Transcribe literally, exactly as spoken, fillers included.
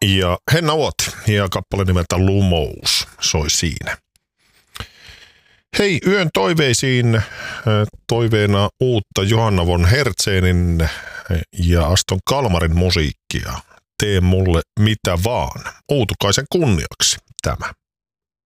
ja Henna Uoti ja kappale nimeltä Lumous soi siinä. Hei, yön toiveisiin toiveena uutta Johanna von Hertzenin ja Aston Kalmarin musiikkia. Tee mulle mitä vaan. Outukaisen kunniaksi tämä.